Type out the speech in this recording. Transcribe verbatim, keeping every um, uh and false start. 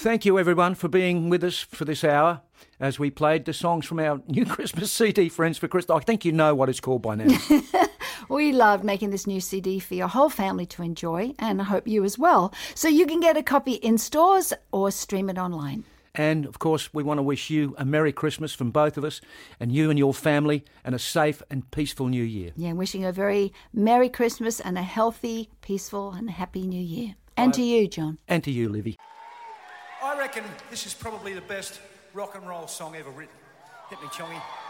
thank you everyone for being with us for this hour as we played the songs from our new Christmas C D, Friends for Christmas. I think you know what it's called by now. We loved making this new C D for your whole family to enjoy, and I hope you as well. So you can get a copy in stores or stream it online. And, of course, we want to wish you a Merry Christmas from both of us, and you and your family, and a safe and peaceful New Year. Yeah, wishing a very Merry Christmas and a healthy, peaceful and happy New Year. And I, to you, John. And to you, Livy. I reckon this is probably the best rock and roll song ever written. Hit me, Chongy.